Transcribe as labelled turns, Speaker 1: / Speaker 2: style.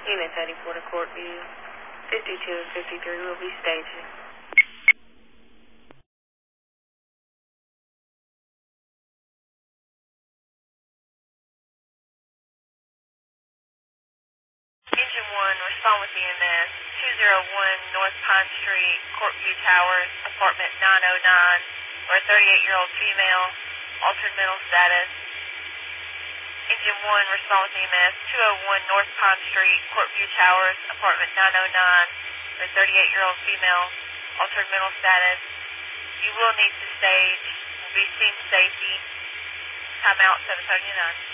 Speaker 1: Units heading for the Courtview. 52 and 53 will be staging.
Speaker 2: Engine 1, respond with EMS. 201 North Pine Street, Courtview Towers, apartment 909, for a 38-year-old female, altered mental status. Engine 1, respond with EMS. 201 North Pine Street, Courtview Towers, apartment 909, for a 38-year-old female, altered mental status. You will need to stage. Will be seen safety. Time out 779.